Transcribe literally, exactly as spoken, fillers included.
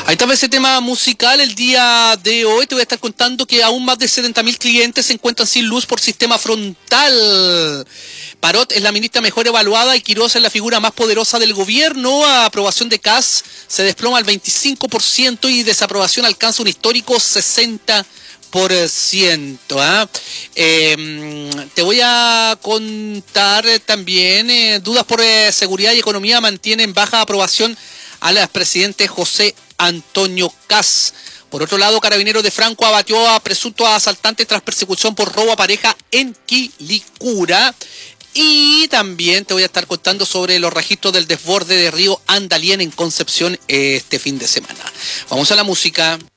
Ahí está ese tema musical el día de hoy. Te voy a estar contando que aún más de setenta mil clientes se encuentran sin luz por sistema frontal. Parot es la ministra mejor evaluada y Quirós es la figura más poderosa del gobierno. A aprobación de C A S se desploma al veinticinco por ciento y desaprobación alcanza un histórico sesenta por ciento. ¿eh? Eh, te voy a contar también, eh, dudas por eh, seguridad y economía mantienen baja aprobación al expresidente José Antonio Kast. Por otro lado, Carabineros de Franco abatió a presuntos asaltantes tras persecución por robo a pareja en Quilicura. Y también te voy a estar contando sobre los registros del desborde de río Andalien en Concepción este fin de semana. Vamos a la música.